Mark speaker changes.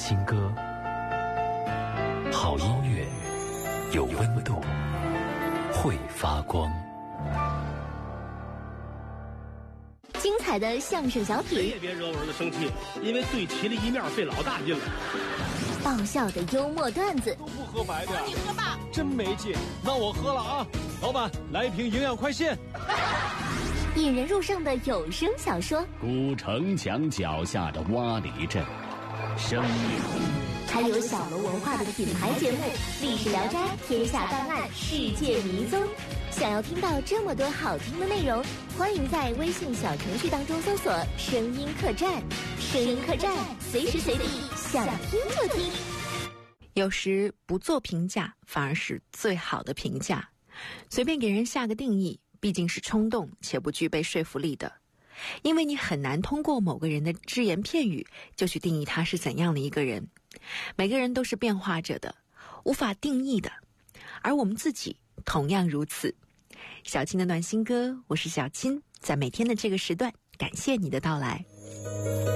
Speaker 1: 新歌，好音乐有温度，会发光。
Speaker 2: 精彩的相声小品，
Speaker 3: 谁也别惹我儿子生气，因为对齐了一面费老大劲了。
Speaker 2: 爆笑的幽默段子，
Speaker 4: 都不喝白的呀？
Speaker 2: 你喝吧，
Speaker 4: 真没劲。那我喝了啊！老板，来一瓶营养快线。
Speaker 2: 引人入胜的有声小说，
Speaker 5: 古城墙脚下的洼里镇，生命。
Speaker 2: 还有小楼文化的品牌节目《历史聊斋》《天下档案》《世界迷踪》。想要听到这么多好听的内容，欢迎在微信小程序当中搜索“声音客栈”。声音客栈，随时随地想听就听。
Speaker 6: 有时不做评价反而是最好的评价。随便给人下个定义，毕竟是冲动且不具备说服力的。因为你很难通过某个人的只言片语就去定义他是怎样的一个人。每个人都是变化着的，无法定义的，而我们自己同样如此。小青的暖心歌，我是小青，在每天的这个时段，感谢你的到来。